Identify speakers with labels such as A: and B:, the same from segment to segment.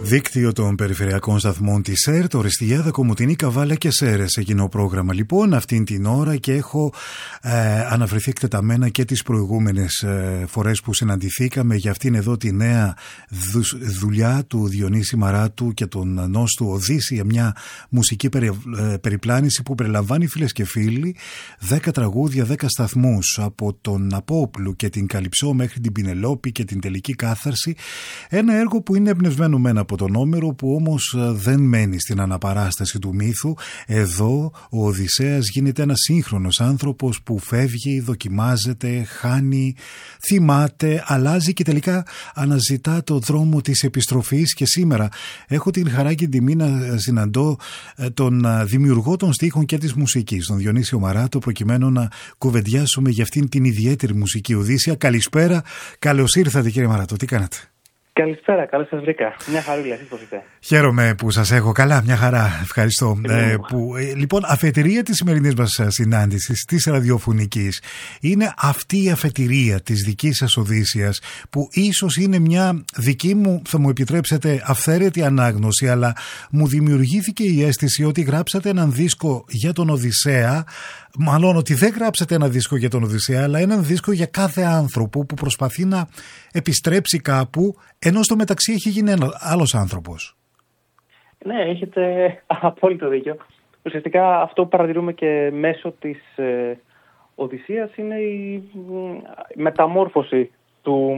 A: Δίκτυο των περιφερειακών σταθμών της ΕΡΤ, Οριστιάδα, Κομοτηνή, Καβάλα και Σέρρες. Εκείνο πρόγραμμα λοιπόν αυτήν την ώρα και έχω αναφερθεί εκτεταμένα και τις προηγούμενες φορές που συναντηθήκαμε για αυτήν εδώ τη νέα δουλειά του Διονύση Μαράτου και τον Νόστου Οδύσσια, μια μουσική περιπλάνηση που περιλαμβάνει, φίλες και φίλοι, 10 τραγούδια, 10 σταθμούς, από τον Απόπλου και την Καλυψό μέχρι την Πινελόπη και την τελική κάθαρση. Ένα έργο που είναι εμπνευσμένο μένα από τον Όμηρο, που όμως δεν μένει στην αναπαράσταση του μύθου. Εδώ ο Οδυσσέας γίνεται ένας σύγχρονος άνθρωπος που φεύγει, δοκιμάζεται, χάνει, θυμάται, αλλάζει και τελικά αναζητά το δρόμο της επιστροφής. Και σήμερα έχω την χαρά και την τιμή να συναντώ τον δημιουργό των στίχων και της μουσικής, τον Διονύσιο Μαράτο, προκειμένου να κουβεντιάσουμε για αυτήν την ιδιαίτερη μουσική Οδύσσια. Καλησπέρα, καλώς ήρθατε κύριε Μαράτο, τι κάνετε?
B: Καλησπέρα, καλώς σας βρήκα. Μια χαρούλα, εσείς πώς είστε?
A: Χαίρομαι που σας έχω. Καλά, μια χαρά. Ευχαριστώ. Λοιπόν, αφετηρία της σημερινής μας συνάντησης, της ραδιοφωνικής, είναι αυτή η αφετηρία της δικής σας Οδύσσιας, που ίσως είναι μια δική μου, θα μου επιτρέψετε, αυθαίρετη ανάγνωση, αλλά μου δημιουργήθηκε η αίσθηση ότι γράψατε έναν δίσκο για τον Οδυσσέα. Μάλλον ότι δεν γράψατε ένα δίσκο για τον Οδυσσέα, αλλά έναν δίσκο για κάθε άνθρωπο που προσπαθεί να επιστρέψει κάπου, ενώ στο μεταξύ έχει γίνει άλλος άνθρωπος.
B: Ναι, έχετε απόλυτο δίκιο. Ουσιαστικά αυτό που παρατηρούμε και μέσω της Οδυσσίας είναι η μεταμόρφωση του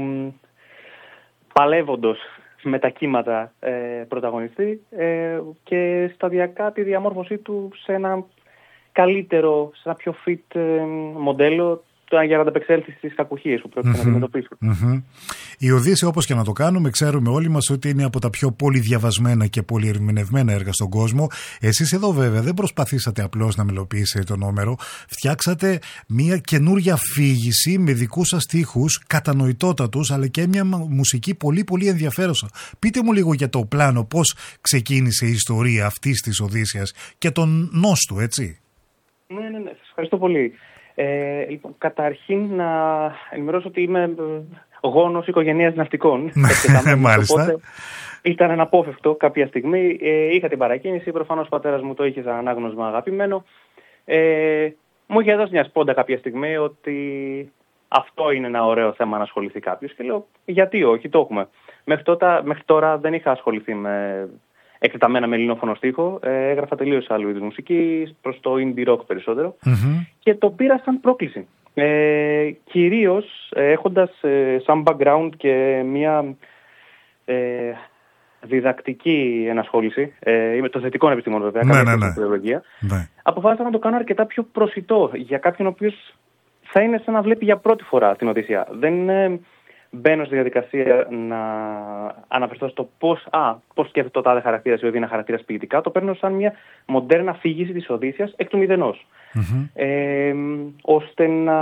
B: παλεύοντος με τα κύματα πρωταγωνιστή και σταδιακά τη διαμόρφωσή του σε ένα καλύτερο, σε ένα πιο fit μοντέλο για να ανταπεξέλθει στις κακουχίες που πρέπει να αντιμετωπίσουν.
A: Η Οδύσσεια, όπως και να το κάνουμε, ξέρουμε όλοι μας ότι είναι από τα πιο πολυδιαβασμένα και πολυερμηνευμένα έργα στον κόσμο. Εσείς εδώ βέβαια δεν προσπαθήσατε απλώς να μελοποιήσετε τον Όμηρο, φτιάξατε μια καινούρια αφήγηση με δικούς σας στίχους, κατανοητότατους, αλλά και μια μουσική πολύ πολύ ενδιαφέρουσα. Πείτε μου λίγο για το πλάνο, πώς ξεκίνησε η ιστορία αυτής της Οδύσσιας και τον Νόστου, έτσι.
B: Ναι, σας ευχαριστώ πολύ. Λοιπόν, καταρχήν να ενημερώσω ότι είμαι γόνος οικογένειας ναυτικών.
A: Μάλιστα.
B: Οπότε ήταν αναπόφευκτο κάποια στιγμή. Είχα την παρακίνηση, προφανώς ο πατέρας μου το είχε σαν ανάγνωσμα αγαπημένο. Μου είχε δώσει μια σπόντα κάποια στιγμή ότι αυτό είναι ένα ωραίο θέμα να ασχοληθεί κάποιος. Και λέω, γιατί όχι, το έχουμε. Μέχρι τώρα δεν είχα ασχοληθεί εκτεταμένα με ελληνόφωνο στίχο. Έγραφα τελείως άλλου είδους μουσική, προς το indie rock περισσότερο. Και το πήρα σαν πρόκληση. Κυρίως έχοντας σαν background και μια διδακτική ενασχόληση, με το θετικό επιστήμων βέβαια, αποφάσισα να το κάνω αρκετά πιο προσιτό για κάποιον ο οποίος θα είναι σαν να βλέπει για πρώτη φορά την Οδύσσια. Δεν μπαίνω στη διαδικασία να αναφερθώ στο πώς σκέφτεται το τάδε χαρακτήρας ή ένα χαρακτήρας ποιητικά. Το παίρνω σαν μια μοντέρνα αφήγηση της Οδύσσιας εκ του μηδενός. Ώστε να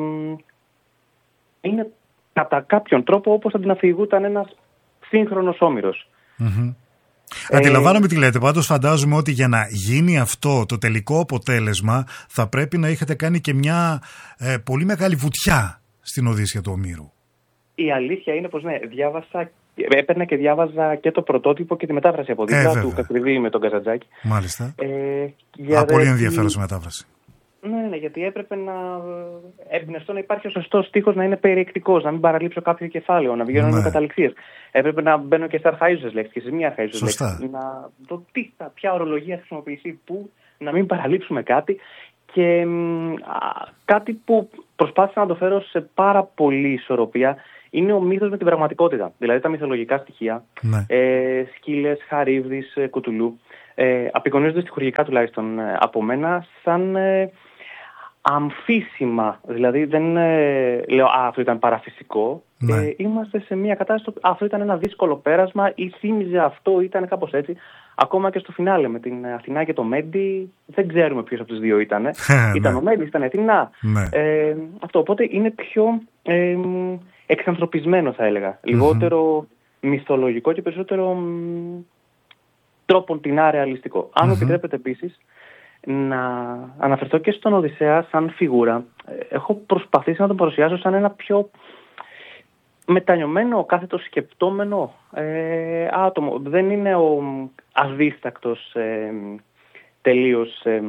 B: είναι κατά κάποιον τρόπο όπως θα την αφηγούταν ένας σύγχρονος Όμηρος.
A: Αντιλαμβάνομαι τι λέτε. Πάντως φαντάζομαι ότι για να γίνει αυτό το τελικό αποτέλεσμα θα πρέπει να είχατε κάνει και μια πολύ μεγάλη βουτιά στην Οδύσσια του Ομήρου. Η
B: αλήθεια είναι πως ναι, έπαιρνα και διάβαζα και το πρωτότυπο και τη μετάφραση από δίπλα του Κακριβή με τον Καζαντζάκη.
A: Μάλιστα. Πολύ ενδιαφέρουσα μετάφραση.
B: Ναι, γιατί έπρεπε να εμπνευστώ να υπάρχει ο σωστός στίχος, να είναι περιεκτικός, να μην παραλείψω κάποιο κεφάλαιο, να βγαίνω με καταληξίες. Έπρεπε να μπαίνω και σε αρχαίζουσες λέξεις και σε μη αρχαίζουσες λέξεις. Να δω ποια ορολογία χρησιμοποιηθεί, πού, να μην παραλείψουμε κάτι. Και κάτι που προσπάθησα να το φέρω σε πάρα πολύ ισορροπία είναι ο μύθος με την πραγματικότητα. Δηλαδή τα μυθολογικά στοιχεία, σκύλες, χαρύβδης, κουτουλού, απεικονίζονται στιχουργικά τουλάχιστον από μένα σαν αμφίσιμα. Δηλαδή δεν λέω αυτό ήταν παραφυσικό. Είμαστε σε μια κατάσταση, αυτό ήταν ένα δύσκολο πέρασμα ή θύμιζε αυτό, ήταν κάπως έτσι. Ακόμα και στο φινάλε με την Αθηνά και το Μέντι δεν ξέρουμε ποιος από τους δύο ήταν. Ήταν ο Μέντι, ήταν η Αθηνά. Αυτό, οπότε είναι πιο εξανθρωπισμένο θα έλεγα. Λιγότερο μυθολογικό και περισσότερο τρόπον την ρεαλιστικό. Αν μου επιτρέπετε επίσης να αναφερθώ και στον Οδυσσέα σαν φιγούρα, έχω προσπαθήσει να τον παρουσιάσω σαν ένα πιο μετανιωμένο, κάθετο σκεπτόμενο άτομο. Δεν είναι ο αδίστακτος τελείως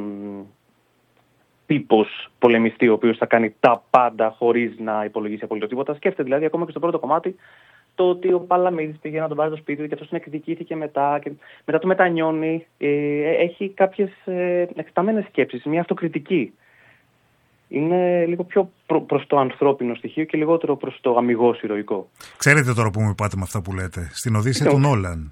B: τύπος πολεμιστή, ο οποίος θα κάνει τα πάντα χωρίς να υπολογίσει απολύτως τίποτα. Σκέφτεται δηλαδή ακόμα και στο πρώτο κομμάτι το ότι ο Παλαμίδης πήγε να τον πάρει στο σπίτι του και αυτός τον εκδικήθηκε μετά και μετά το μετανιώνει. Έχει κάποιες εκτεταμένες σκέψεις, μια αυτοκριτική. Είναι λίγο πιο προς το ανθρώπινο στοιχείο και λιγότερο προς το αμιγώς ηρωικό.
A: Ξέρετε τώρα που μου πάτε με αυτά που λέτε. Στην Οδύσσεια του Νόλαν.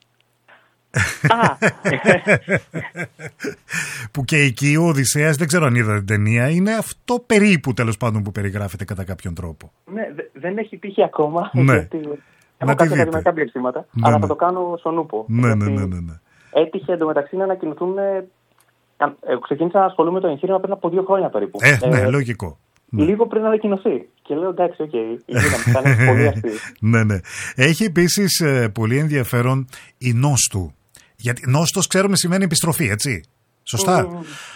A: Που και εκεί ο Οδυσσέας, δεν ξέρω αν είδατε την ταινία, είναι αυτό περίπου τέλος πάντων που περιγράφεται κατά κάποιον τρόπο.
B: Ναι, δεν έχει τύχει ακόμα.
A: Ναι.
B: Έχω κάποια ακαδημαϊκά πλεξίματα, αλλά θα το κάνω στον ούπο.
A: Ναι.
B: Έτυχε εντωμεταξύ να ανακοινωθούν. Ξεκίνησα να ασχολούμαι με το εγχείρημα πριν από 2 χρόνια περίπου.
A: Ναι, λογικό.
B: Λίγο πριν ανακοινωθεί. Και λέω εντάξει, κάνει πολύ αστείο.
A: Ναι. Έχει επίσης πολύ ενδιαφέρον η νόστου. Γιατί νόστος ξέρουμε σημαίνει επιστροφή, έτσι. Σωστά.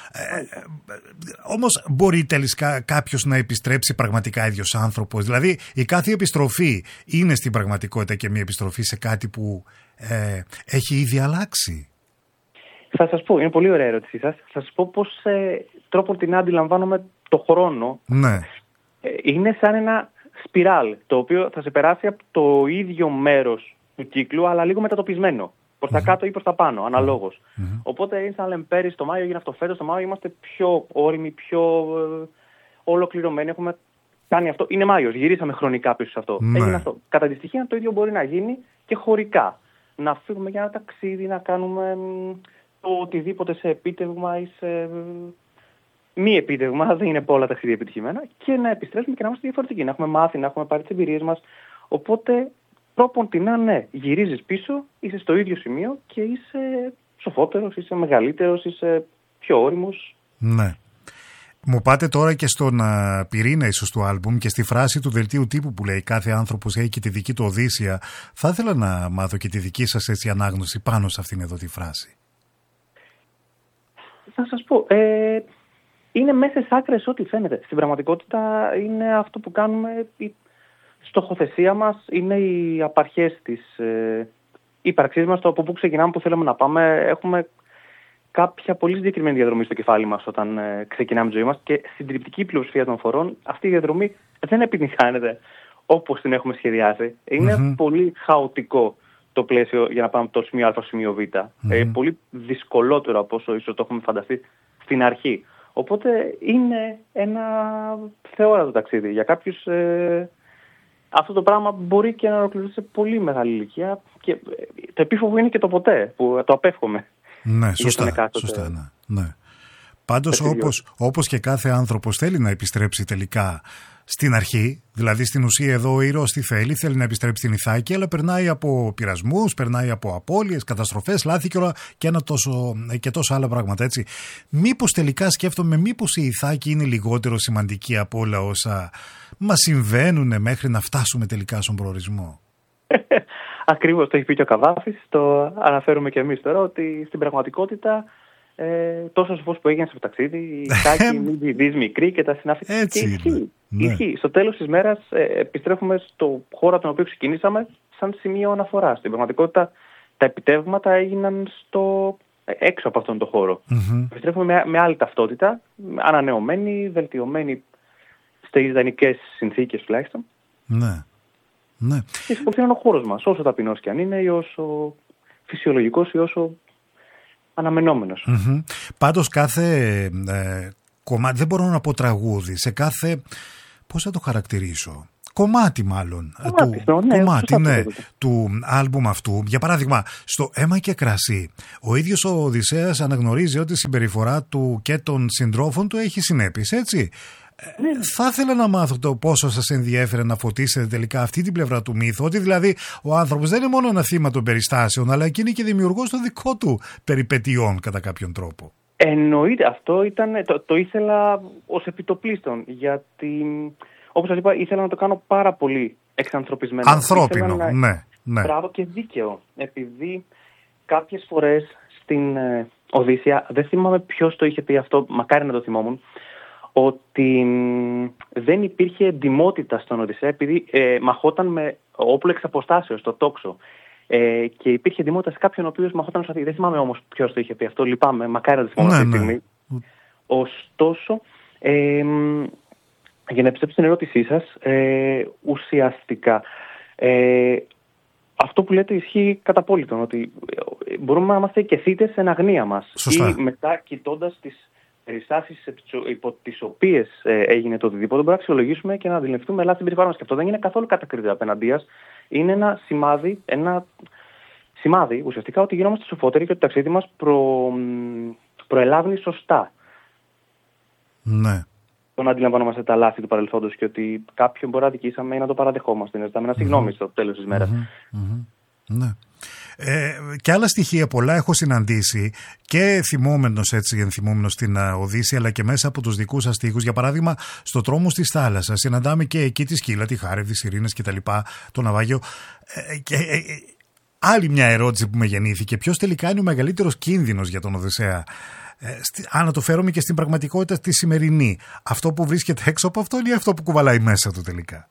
A: Όμως μπορεί τελικά κάποιος να επιστρέψει πραγματικά ίδιος άνθρωπος? Δηλαδή η κάθε επιστροφή είναι στην πραγματικότητα και μια επιστροφή σε κάτι που έχει ήδη αλλάξει?
B: Θα σας πω, είναι πολύ ωραία ερώτησή σας. Θα σας πω πώς τρόπον την αντιλαμβάνομαι το χρόνο.
A: Ναι.
B: Είναι σαν ένα σπιράλ, το οποίο θα σε περάσει από το ίδιο μέρος του κύκλου, αλλά λίγο μετατοπισμένο. Προς τα κάτω ή προς τα πάνω, αναλόγως. Οπότε είναι σαν να λέμε πέρυσι το Μάιο, έγινε αυτό φέτος το Μάιο, είμαστε πιο όριμοι, πιο ολοκληρωμένοι. Έχουμε κάνει αυτό. Είναι Μάιος, γυρίσαμε χρονικά πίσω σε αυτό. Έγινε αυτό. Κατά τη στοιχεία το ίδιο μπορεί να γίνει και χωρικά. Να φύγουμε για ένα ταξίδι, να κάνουμε το οτιδήποτε σε επίτευγμα ή σε μη επίτευγμα, δεν είναι όλα ταξίδια επιτυχημένα, και να επιστρέψουμε και να είμαστε διαφορετικοί. Να έχουμε μάθει, να έχουμε πάρει τις εμπειρίες μας. Οπότε τρόπον την ναι, γυρίζεις πίσω, είσαι στο ίδιο σημείο και είσαι σοφότερος, είσαι μεγαλύτερος, είσαι πιο όριμος.
A: Ναι. Μου πάτε τώρα και στον πυρήνα ίσως του άλμπουμ και στη φράση του δελτίου τύπου που λέει «Κάθε άνθρωπος έχει και τη δική του Οδύσσεια». Θα ήθελα να μάθω και τη δική σας έτσι ανάγνωση πάνω σε αυτήν εδώ τη φράση.
B: Θα σας πω, είναι μέσα στις άκρες ό,τι φαίνεται. Στην πραγματικότητα είναι αυτό που κάνουμε, η στοχοθεσία μας, είναι οι απαρχές της ύπαρξής μας, το από πού ξεκινάμε, που θέλουμε να πάμε. Έχουμε κάποια πολύ συγκεκριμένη διαδρομή στο κεφάλι μας όταν ξεκινάμε τη ζωή μας και στην τριπτική πλειοψηφία των φορών αυτή η διαδρομή δεν επιτυγχάνεται όπως την έχουμε σχεδιάσει. Είναι πολύ χαοτικό το πλαίσιο για να πάμε από το σημείο Α στο σημείο Β. Πολύ δυσκολότερο από όσο ίσως το έχουμε φανταστεί στην αρχή. Οπότε είναι ένα θεόρατο ταξίδι. Για κάποιους αυτό το πράγμα μπορεί και να ολοκληρωθεί σε πολύ μεγάλη ηλικία και το επίφοβο είναι και το ποτέ, που το απέφχομαι.
A: Ναι, σωστά, ναι. Πάντως όπως και κάθε άνθρωπος θέλει να επιστρέψει τελικά στην αρχή, δηλαδή στην ουσία εδώ ο ήρωας τι θέλει να επιστρέψει στην Ιθάκη, αλλά περνάει από πειρασμούς, περνάει από απώλειες, καταστροφές, λάθη και τόσα άλλα πράγματα, έτσι. Μήπως τελικά σκέφτομαι, μήπως η Ιθάκη είναι λιγότερο σημαντική από όλα όσα μας συμβαίνουν μέχρι να φτάσουμε τελικά στον προορισμό?
B: Ακριβώς, το έχει πει και ο Καβάφης, το αναφέρουμε και εμείς τώρα, ότι στην πραγματικότητα τόσο σοφός που έγινε στο ταξίδι, η Ιθάκη, μην τη δεις μικρή και τα συνάφη. Ισχύει. Στο τέλος της μέρας επιστρέφουμε στο χώρο από τον οποίο ξεκινήσαμε σαν σημείο αναφοράς. Στην πραγματικότητα τα επιτεύγματα έγιναν έξω από αυτόν τον χώρο. Επιστρέφουμε με άλλη ταυτότητα, ανανεωμένη, βελτιωμένη στις ιδανικές συνθήκες τουλάχιστον.
A: Ναι.
B: Και αυτό είναι ο χώρος μας, όσο ταπεινός και αν είναι, ή όσο φυσιολογικός ή όσο αναμενόμενος.
A: Πάντως κάθε κομμάτι, δεν μπορώ να πω τραγούδι, σε κάθε, πώς θα το χαρακτηρίσω, κομμάτι μάλλον του άλμπουμ αυτού. Για παράδειγμα, στο «Αίμα και κρασί», ο ίδιος ο Οδυσσέας αναγνωρίζει ότι η συμπεριφορά του και των συντρόφων του έχει συνέπειες, έτσι. Θα ήθελα να μάθω το πόσο σας ενδιέφερε να φωτίσετε τελικά αυτή την πλευρά του μύθου, ότι δηλαδή ο άνθρωπος δεν είναι μόνο ένα θύμα των περιστάσεων, αλλά και είναι και δημιουργός των δικών του περιπετειών κατά κάποιον τρόπο.
B: Εννοείται, αυτό ήταν, το ήθελα ως επιτοπλίστων, γιατί όπως σας είπα ήθελα να το κάνω πάρα πολύ εξανθρωπισμένο.
A: Ανθρώπινο, ναι.
B: Μπράβο και δίκαιο, επειδή κάποιες φορές στην Οδύσσεια, δεν θυμάμαι ποιος το είχε πει αυτό, μακάρι να το θυμόμουν, ότι δεν υπήρχε εντιμότητα στον Οδυσσέα επειδή μαχόταν με όπλο εξ αποστάσεως, το τόξο. Και υπήρχε εντιμότητα σε κάποιον ο οποίος μαχόταν στο. Δεν θυμάμαι όμως ποιος το είχε πει αυτό, λυπάμαι, μακάρι να το θυμάμαι αυτή τη στιγμή. Ωστόσο, για να επιστρέψω στην ερώτησή σας, ουσιαστικά αυτό που λέτε ισχύει κατά απόλυτον, ότι μπορούμε να είμαστε και θύτες εν αγνία μας.
A: Σωστά.
B: Ή μετά, κοιτώντας τις περιστάσεις υπό τις οποίες έγινε το οτιδήποτε, μπορούμε να αξιολογήσουμε και να αντιληφθούμε ελάχιστη συμπεριφορά μας. Και αυτό δεν είναι καθόλου κατακριτικό απέναντίας. Είναι ένα σημάδι ουσιαστικά ότι γινόμαστε σοφότεροι και ότι το ταξίδι μας προελάβει σωστά.
A: Ναι.
B: Το να αντιλαμβανόμαστε τα λάθη του παρελθόντος και ότι κάποιον μπορεί να δικήσαμε ή να το παραδεχόμαστε, να ζητάμε ένα συγγνώμη στο τέλος της μέρας.
A: Ναι. Και άλλα στοιχεία πολλά έχω συναντήσει και θυμόμενος έτσι, ενθυμόμενος στην Οδύσσεια, αλλά και μέσα από τους δικούς σας στίχους. Για παράδειγμα, στο Τρόμος της Θάλασσας συναντάμε και εκεί τη Σκύλα, τη Χάρευδη, τις Ειρήνες κτλ. Το ναυάγιο. Άλλη μια ερώτηση που με γεννήθηκε. Ποιος τελικά είναι ο μεγαλύτερος κίνδυνος για τον Οδυσσέα? Ανατοφέρομαι και στην πραγματικότητα τη σημερινή. Αυτό που βρίσκεται έξω από αυτόν ή αυτό που κουβαλάει μέσα του τελικά?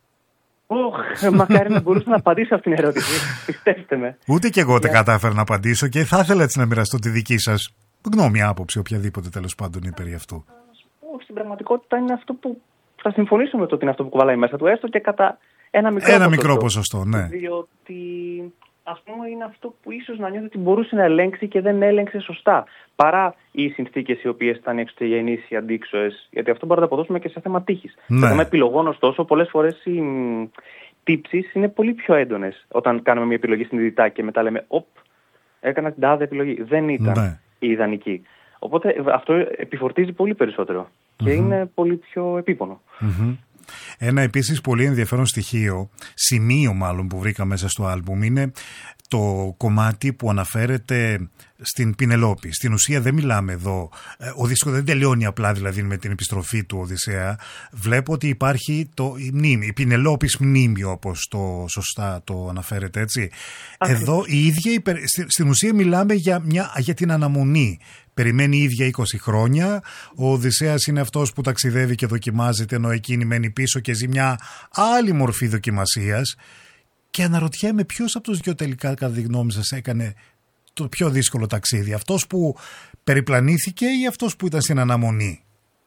B: Μακάρι να μπορούσα να απαντήσω αυτήν την ερώτηση. Πιστέψτε με.
A: Ούτε κι εγώ δεν κατάφερα να απαντήσω και θα ήθελα έτσι να μοιραστώ τη δική σας γνώμη, άποψη, οποιαδήποτε τέλος πάντων είναι περί αυτού.
B: Όχι, στην πραγματικότητα είναι αυτό που θα συμφωνήσω με το ότι είναι αυτό που κουβαλάει μέσα του, έστω και κατά ένα μικρό
A: ποσοστό. Ναι.
B: Διότι ας πούμε είναι αυτό που ίσως να νιώθει ότι μπορούσε να ελέγξει και δεν έλεγξε σωστά. Παρά οι συνθήκες οι οποίες ήταν εξωγενείς ή αντίξωες. Γιατί αυτό μπορούμε να το αποδώσουμε και σε θέμα τύχης.
A: Ναι.
B: Σε θέμα επιλογών, ωστόσο, πολλές φορές οι τύψεις είναι πολύ πιο έντονες όταν κάνουμε μια επιλογή συνειδητά και μετά λέμε έκανα την τάδε επιλογή. Δεν ήταν η ιδανική. Οπότε αυτό επιφορτίζει πολύ περισσότερο και είναι πολύ πιο επίπονο.
A: Ένα επίσης πολύ ενδιαφέρον σημείο μάλλον που βρήκα μέσα στο άλμπουμ είναι το κομμάτι που αναφέρεται στην Πινελόπη. Στην ουσία δεν μιλάμε εδώ, ο δίσκος δεν τελειώνει απλά δηλαδή με την επιστροφή του Οδυσσέα. Βλέπω ότι υπάρχει η Πινελόπης μνήμιο, όπως το σωστά το αναφέρεται, έτσι. Εδώ η ίδια, στην ουσία μιλάμε για την αναμονή. Περιμένει η ίδια 20 χρόνια. Ο Οδυσσέας είναι αυτός που ταξιδεύει και δοκιμάζεται, ενώ εκείνη μένει πίσω και ζει μια άλλη μορφή δοκιμασίας. Και αναρωτιέμαι ποιος από τους δυο τελικά, κατά τη γνώμη σας, έκανε το πιο δύσκολο ταξίδι? Αυτός που περιπλανήθηκε ή αυτός που ήταν στην αναμονή?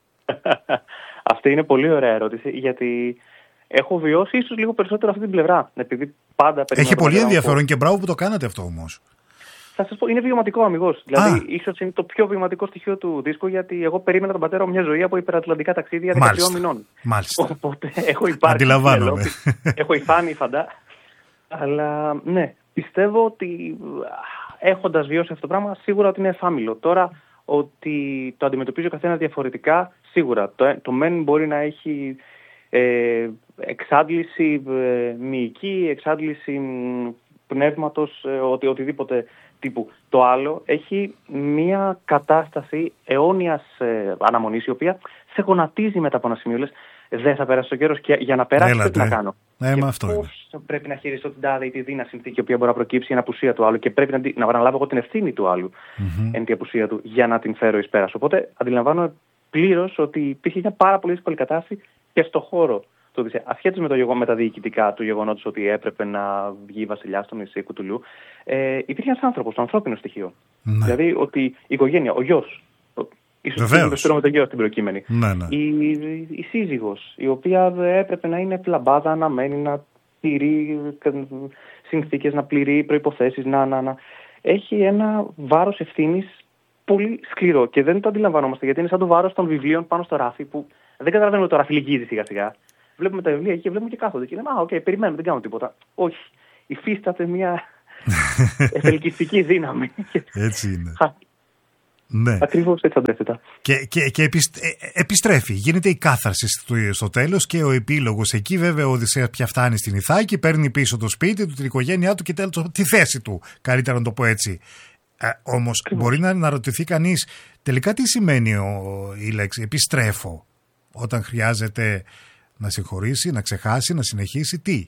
B: Αυτή είναι πολύ ωραία ερώτηση, γιατί έχω βιώσει ίσως λίγο περισσότερο αυτή την πλευρά. Επειδή πάντα
A: έχει πολύ ενδιαφέρον και μπράβο που το κάνατε αυτό όμως.
B: Θα σας πω, είναι βιωματικό αμιγώς. Δηλαδή, ίσως είναι το πιο βιωματικό στοιχείο του δίσκου, γιατί εγώ περίμενα τον πατέρα μου μια ζωή από υπερατλαντικά ταξίδια 13 μηνών.
A: Μάλιστα.
B: Οπότε έχω υπάρξει.
A: Αντιλαμβάνομαι.
B: Έχω υφάνει, Αλλά ναι, πιστεύω ότι έχοντας βιώσει αυτό το πράγμα, σίγουρα ότι είναι εφάμιλο. Τώρα, ότι το αντιμετωπίζει ο καθένας διαφορετικά, σίγουρα. Το μεν μπορεί να έχει εξάντληση μυϊκή, εξάντληση πνεύματος, οτιδήποτε τύπου. Το άλλο έχει μια κατάσταση αιώνιας αναμονής, η οποία σε γονατίζει μετά από ένα σημείο. Λες, δεν θα περάσει ο καιρός και για να περάσει πρέπει να κάνω. Πώς πρέπει να χειριστώ την τάδε ή τη δίνα συνθήκη, η οποία μπορεί να προκύψει εν απουσία του άλλου και πρέπει να αναλάβω εγώ την ευθύνη του άλλου εν τη απουσία του για να την φέρω εις πέρας. Οπότε αντιλαμβάνω πλήρως ότι υπήρχε μια πάρα πολύ δύσκολη κατάσταση και στο χώρο. Ασχέτως με τα διοικητικά του γεγονότος ότι έπρεπε να βγει βασιλιάς στο νησί Κουτουλού, υπήρχε ένας άνθρωπος, το ανθρώπινο στοιχείο.
A: Ναι.
B: Δηλαδή ότι η οικογένεια, ο γιος, ίσως με τον γιο στην προκείμενη, η σύζυγος, η οποία έπρεπε να είναι φλαμπάδα, να μένει, να τηρεί συνθήκες, να πληρεί προϋποθέσεις, έχει ένα βάρος ευθύνης πολύ σκληρό και δεν το αντιλαμβανόμαστε, γιατί είναι σαν το βάρος των βιβλίων πάνω στο ράφι που δεν καταλαβαίνουμε το ράφι λυγίζει σιγά σιγά. Βλέπουμε τα βιβλία και βλέπουμε και κάθονται και λέμε περιμένουμε, δεν κάνουμε τίποτα. Όχι, υφίσταται μια ευελκυστική δύναμη.
A: Έτσι είναι. Ναι.
B: Ακριβώς έτσι αντέθετα.
A: Και επιστρέφει, γίνεται η κάθαρση στο τέλος και ο επίλογος. Εκεί βέβαια ο Οδυσσέας πια φτάνει στην Ιθάκη, παίρνει πίσω το σπίτι του, την οικογένειά του και τέλος τη θέση του, καλύτερα να το πω έτσι. Όμως μπορεί να αναρωτηθεί κανείς τελικά τι σημαίνει η λέξη επιστρέφω, όταν χρειάζεται να συγχωρήσει, να ξεχάσει, να συνεχίσει, τι?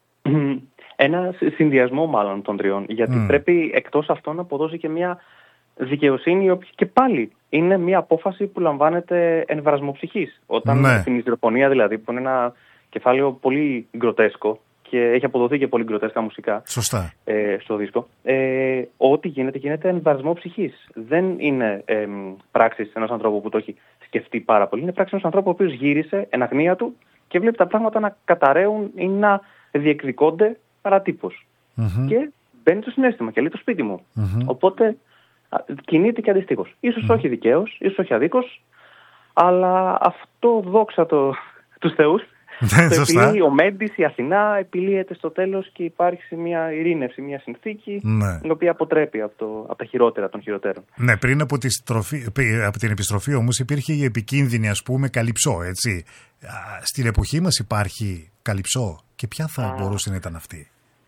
B: Ένα συνδυασμό μάλλον των τριών, γιατί πρέπει εκτός αυτών να αποδώσει και μια δικαιοσύνη και πάλι είναι μια απόφαση που λαμβάνεται εν βρασμό ψυχής. Όταν στην Ιδροφωνία δηλαδή, που είναι ένα κεφάλαιο πολύ γκροτέσκο και έχει αποδοθεί και πολύ γκροτέσκα μουσικά στο δίσκο, ό,τι γίνεται εν βρασμό ψυχής. Δεν είναι πράξεις ενός ανθρώπου που το έχει σκεφτεί πάρα πολύ. Είναι πράξεις ενός ανθρώπου ο οποίος γύρισε εν αγνία του και βλέπει τα πράγματα να καταραίουν ή να διεκδικώνται παρατύπως. Και μπαίνει στο συναίσθημα και λέει το σπίτι μου. Οπότε κινείται και αντιστοίχως. Ίσως όχι δικαίως, ίσως όχι αδίκως, αλλά αυτό δόξα τους θεούς. Το επιλύει ο Μέντης, η Αθηνά επιλύεται στο τέλος και υπάρχει μια ειρήνευση, μια συνθήκη η οποία αποτρέπει από τα χειρότερα των χειροτέρων.
A: Ναι, πριν από την επιστροφή όμως υπήρχε η επικίνδυνη, ας πούμε, Καλυψό, έτσι. Στην εποχή μας υπάρχει Καλυψό και ποια θα μπορούσε να ήταν αυτή?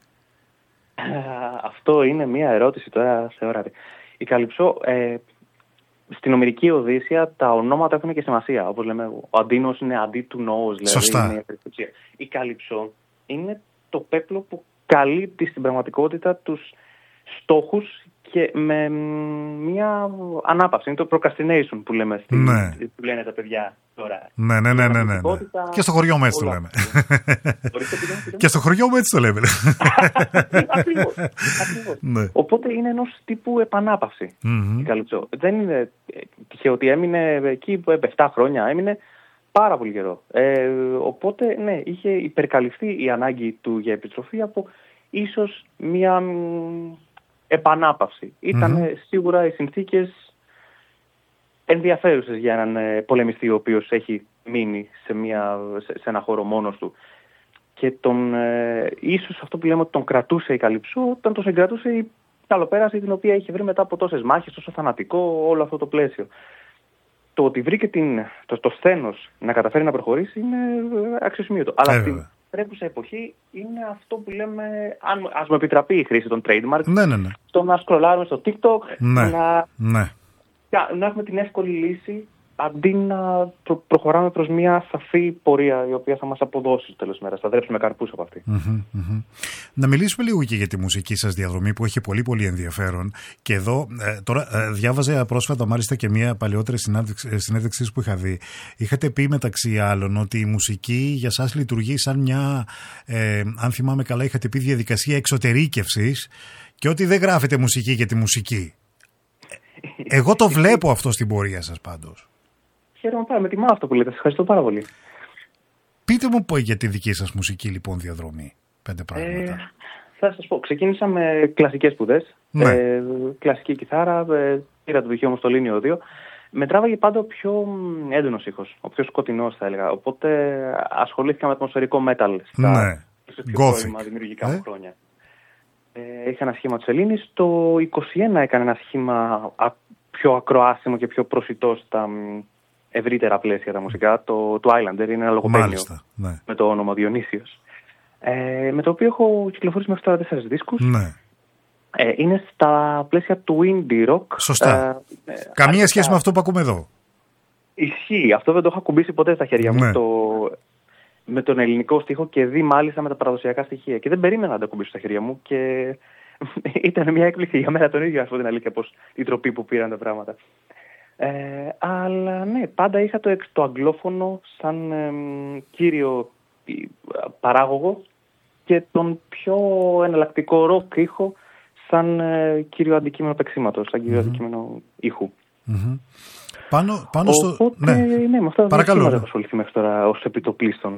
B: Αυτό είναι μια ερώτηση τώρα θεόρατη. Η Καλυψό, στην Ομηρική Οδύσσεια τα ονόματα έχουν και σημασία. Όπως λέμε, ο Αντίνος είναι αντί του νοός. Δηλαδή,
A: σωστά.
B: Είναι η Καλυψό είναι το πέπλο που καλύπτει στην πραγματικότητα τους στόχους και με μια ανάπαυση. Είναι το procrastination που λέμε που λένε τα παιδιά τώρα.
A: Ναι. Και στο χωριό μου έτσι το λέμε. Και στο χωριό μου έτσι το λέμε.
B: Ακριβώς. Ναι. Οπότε είναι ενός τύπου επανάπαυση η Καλυψό. Δεν είναι τυχαίο ότι έμεινε εκεί 7 χρόνια, έμεινε πάρα πολύ καιρό. Οπότε ναι, είχε υπερκαλυφθεί η ανάγκη του για επιστροφή από ίσως μια επανάπαυση. Ήταν σίγουρα οι συνθήκες ενδιαφέρουσες για έναν πολεμιστή ο οποίος έχει μείνει σε ένα χώρο μόνος του. Και ίσως αυτό που λέμε ότι τον κρατούσε η Καλυψό, όταν τον συγκρατούσε η καλοπέραση την οποία είχε βρει μετά από τόσες μάχες, τόσο θανατικό όλο αυτό το πλαίσιο. Το ότι βρήκε το σθένος να καταφέρει να προχωρήσει είναι αξιοσημείωτο. Αλλά στην τρέχουσα εποχή είναι αυτό που λέμε, ας μου επιτραπεί η χρήση των trademark, το να σκρολάρουμε στο TikTok, να έχουμε την εύκολη λύση αντί να προχωράμε προς μια σαφή πορεία η οποία θα μας αποδώσει στο τέλος της μέρας, θα δρέψουμε καρπούς από αυτή.
A: Να μιλήσουμε λίγο και για τη μουσική σας διαδρομή που έχει πολύ πολύ ενδιαφέρον και εδώ τώρα διάβαζα πρόσφατα μάλιστα και μια παλαιότερη συνέντευξη που είχα δει. Είχατε πει μεταξύ άλλων ότι η μουσική για σας λειτουργεί σαν μια, αν θυμάμαι καλά είχατε πει, διαδικασία εξωτερήκευσης και ότι δεν γράφετε μουσική για τη μουσική. Εγώ το βλέπω αυτό στην πορεία σας πάντως.
B: Χαίρομαι πάρα, με τιμά αυτό που λέτε. Σας ευχαριστώ πάρα πολύ.
A: Πείτε μου για τη δική σας μουσική λοιπόν διαδρομή. 5 πράγματα.
B: Θα σας πω. Ξεκίνησα με κλασικές σπουδές. Κλασική κιθάρα. Πήρα το πτυχίο μου στο Λίνιο 2. Με τράβαγε πάντα ο πιο έντονος ήχος. Ο πιο σκοτεινός θα έλεγα. Οπότε ασχολήθηκα με ατμοσφαιρικό metal στα πιο πρώιμα δημιουργικά μου χρόνια. Είχα ένα σχήμα του Σελήνης. Το 21 έκανε ένα σχήμα πιο ακροάσιμο και πιο προσιτό στα ευρύτερα πλαίσια τα μουσικά. Το Islander είναι ένα λογοπαίγνιο με το όνομα Διονύσιος. Με το οποίο έχω κυκλοφορήσει μέχρι τώρα 4 δίσκους. Είναι στα πλαίσια του indie rock.
A: Σωστά. Καμία σχέση με αυτό που ακούμε εδώ.
B: Ισχύει. Αυτό δεν το έχω ακουμπήσει ποτέ στα χέρια μου. Με τον ελληνικό στίχο και δει μάλιστα με τα παραδοσιακά στοιχεία. Και δεν περίμενα να το ακουμπήσω στα χέρια μου και ήταν μια έκπληξη για μένα τον ίδιο, ας πω την αλήθεια, πως η τροπή που πήραν τα πράγματα. Αλλά ναι, πάντα είχα το αγγλόφωνο σαν κύριο παράγωγο και τον πιο εναλλακτικό ροκ ήχο σαν κύριο αντικείμενο παίξηματος, σαν κύριο αντικείμενο ήχου.
A: Πάνω στο...
B: Οπότε, ναι, με αυτά
A: παρακαλώ,
B: δεν έχω ασχοληθεί μέχρι τώρα ως επιτοπλίστων.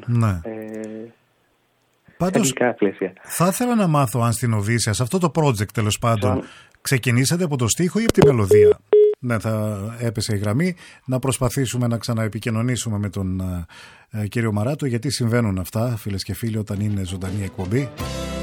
A: Πάντως, θα ήθελα να μάθω αν στην Οδύσσεια, σε αυτό το project τέλος πάντων, ξεκινήσατε από το στίχο ή από τη μελωδία. Ναι, θα έπεσε η γραμμή. Να προσπαθήσουμε να ξαναεπικοινωνήσουμε με τον κύριο Μαράτο, γιατί συμβαίνουν αυτά, φίλες και φίλοι, όταν είναι ζωντανή εκπομπή.